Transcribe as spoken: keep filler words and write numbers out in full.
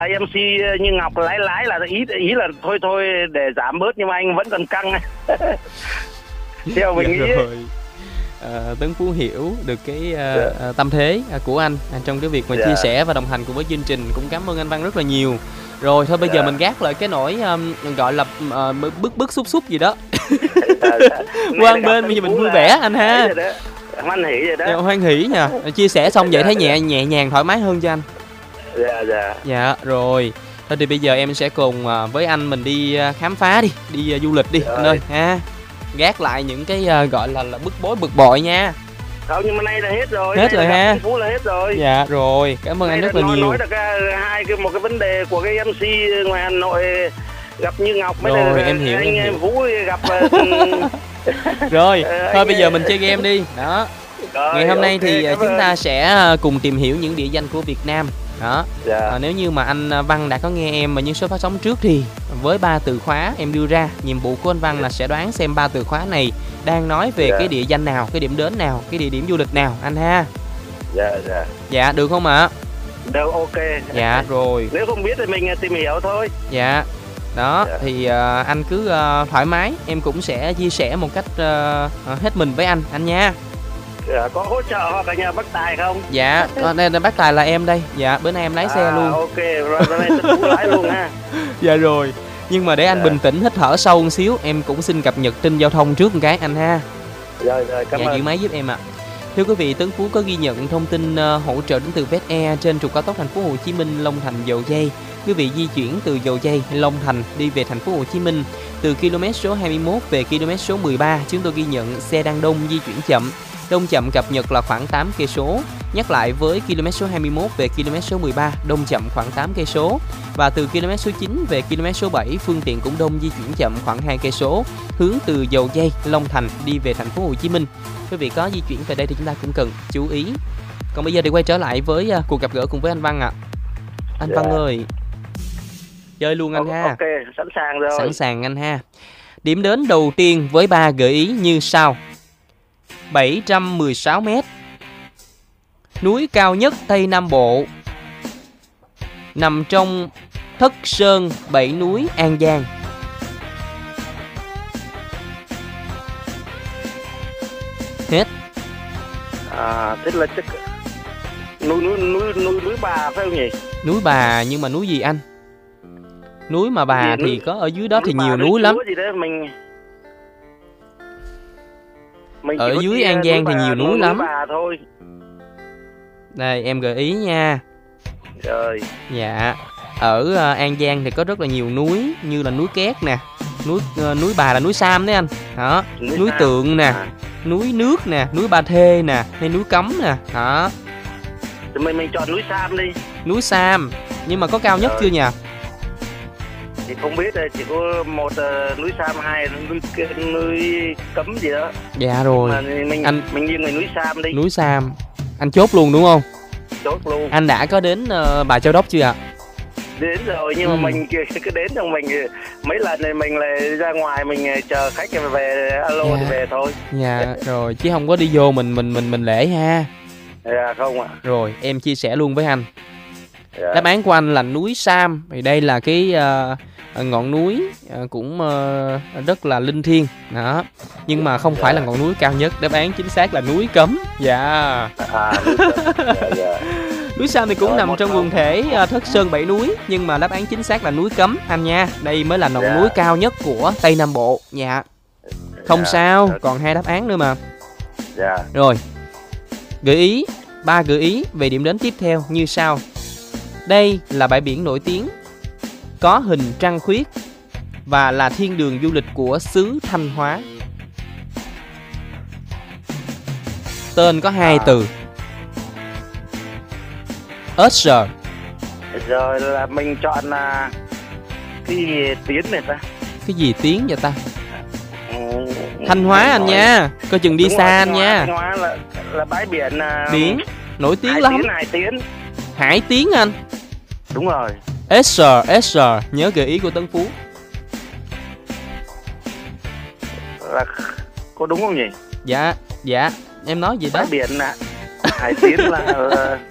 em xê như Ngọc lái lái là ý ý là thôi thôi để giảm bớt, nhưng mà anh vẫn còn căng. Theo mình dạ nghĩ rồi. À, Tấn Phú hiểu được cái à, yeah. tâm thế của anh à, trong cái việc mà yeah. chia sẻ và đồng hành cùng với chương trình. Cũng cảm ơn anh Văn rất là nhiều. Rồi thôi bây yeah. giờ mình gác lại cái nỗi um, gọi là uh, bức bức xúc xúc gì đó qua bên, bây giờ mình vui vẻ anh ha. Hoan hỉ vậy đó. Dạ, hoan hỉ nha. Chia sẻ xong vậy thấy nhẹ nhẹ nhàng thoải mái hơn cho anh. Dạ dạ. Dạ rồi. Thôi thì bây giờ em sẽ cùng với anh mình đi khám phá đi, đi du lịch đi rồi. Anh ơi ha. Gác lại những cái uh, gọi là, là bức bối bực bội nha. Không, nhưng mà nay là hết rồi. Hết rồi ha. Phú là hết rồi. Dạ rồi, cảm ơn nay anh rất là nói, nhiều. Nói được uh, hai cái một cái vấn đề của cái em xê ngoài Hà Nội gặp như Ngọc mới rồi, là em hiểu, anh em hiểu. Vũ gặp. Uh, rồi, uh, thôi bây giờ mình chơi game đi. Đó. Rồi, ngày hôm nay okay, thì chúng ta sẽ cùng tìm hiểu những địa danh của Việt Nam. Đó. Dạ. À, nếu như mà anh Văn đã có nghe em và những số phát sóng trước thì với ba từ khóa em đưa ra, nhiệm vụ của anh Văn dạ. là sẽ đoán xem ba từ khóa này đang nói về dạ. cái địa danh nào, cái điểm đến nào, cái địa điểm du lịch nào anh ha. Dạ dạ. Dạ được không ạ? Được, ok. Dạ rồi. Nếu không biết thì mình tìm hiểu thôi. Dạ. Đó dạ. thì uh, anh cứ uh, thoải mái, em cũng sẽ chia sẻ một cách uh, hết mình với anh anh nha. Dạ, có hỗ trợ hoặc là nhờ bác Tài không? Dạ, đây là bác Tài là em đây. Dạ, bữa nay em lái à, xe luôn. Ok, rồi bữa nay tôi cũng lái luôn ha. Dạ rồi. Nhưng mà để anh dạ. bình tĩnh hít thở sâu một xíu, em cũng xin cập nhật tin giao thông trước một cái anh ha. Rồi rồi, cảm dạ, ơn. giữ máy giúp em ạ. À. Thưa quý vị, Tấn Phú có ghi nhận thông tin uh, hỗ trợ đến từ vét Air trên trục cao tốc Thành phố Hồ Chí Minh Long Thành Dầu Giây. Quý vị di chuyển từ Dầu Giây, Long Thành đi về Thành phố Hồ Chí Minh từ km số hai mươi mốt về km số mười ba, chúng tôi ghi nhận xe đang đông, di chuyển chậm. Đông chậm cập nhật là khoảng tám cây số. Nhắc lại với km số hai mươi mốt về km số mười ba, đông chậm khoảng tám cây số. Và từ km số chín về km số bảy, phương tiện cũng đông, di chuyển chậm khoảng hai cây số, hướng từ Dầu Giây, Long Thành đi về Thành phố Hồ Chí Minh. Quý vị có di chuyển về đây thì chúng ta cũng cần chú ý. Còn bây giờ thì quay trở lại với uh, cuộc gặp gỡ cùng với anh Văn ạ. À. Anh yeah. Văn ơi, chơi luôn anh ha. Ok, sẵn sàng rồi. Sẵn sàng anh ha. Điểm đến đầu tiên với ba gợi ý như sau. bảy trăm mười sáu mét, núi cao nhất Tây Nam Bộ, nằm trong Thất Sơn Bảy Núi An Giang. Hết. À, thế là chắc núi núi núi núi núi Bà phải không nhỉ? Núi Bà, nhưng mà núi gì anh? Núi mà Bà gì, thì núi, có ở dưới đó thì nhiều núi lắm. Gì đó, mình... Mình ở dưới An Giang thì nhiều núi, núi lắm. Bà thôi. Đây em gợi ý nha. Rồi. Dạ. Ở uh, An Giang thì có rất là nhiều núi, như là núi Két nè, núi uh, núi Bà là núi Sam đấy anh. Đó, núi, núi Tượng nè, à. núi Nước nè, núi Ba Thê nè, hay núi Cấm nè. Đó. Thì mình mình chọn núi Sam đi. Núi Sam, nhưng mà có cao nhất rồi. Chưa nhỉ? Thì không biết, chỉ có một uh, núi Sam, hai núi núi Cấm gì đó. Dạ rồi. Mà mình anh mình nghiêng người núi Sam đi. Núi Sam. Anh chốt luôn đúng không? Chốt luôn. Anh đã có đến uh, Bà Châu Đốc chưa ạ? Đến rồi, nhưng ừ. mà mình cứ đến xong mình mấy lần này mình lại ra ngoài mình chờ khách về alo dạ. thì về thôi. Dạ rồi, chứ không có đi vô mình mình mình mình lễ ha. Dạ không ạ. À. Rồi em chia sẻ luôn với anh. Dạ. Đáp án của anh là núi Sam. Thì đây là cái uh, ngọn núi uh, cũng uh, rất là linh thiêng đó, nhưng mà không dạ. phải là ngọn núi cao nhất. Đáp án chính xác là núi Cấm. Dạ. À, núi Cấm. Dạ, dạ. Núi Sam thì cũng rồi, nằm trong quần thể uh, Thất Sơn Bảy Núi, nhưng mà đáp án chính xác là núi Cấm anh nha. Đây mới là ngọn dạ. núi cao nhất của Tây Nam Bộ. Dạ. Không dạ. sao, còn hai đáp án nữa mà. Dạ. Rồi. Gợi ý, ba gợi ý về điểm đến tiếp theo như sau. Đây là bãi biển nổi tiếng, có hình trăng khuyết và là thiên đường du lịch của xứ Thanh Hóa. Tên có hai à. từ. Usher. Rồi là mình chọn là cái gì Tiến này ta? Cái gì Tiến vậy ta? Ừ, Thanh Hóa anh nha, coi chừng đi xa rồi, anh Hóa, nha. Thanh Hóa là, là bãi biển uh, biển nổi tiếng Hải lắm. Tiến, Hải Tiến. Hải Tiến anh. Đúng rồi. Usher, Usher, nhớ gợi ý của Tấn Phú. Là có đúng không nhỉ? Dạ, dạ, em nói gì đó. Bãi biển à. Hải Tiến là uh,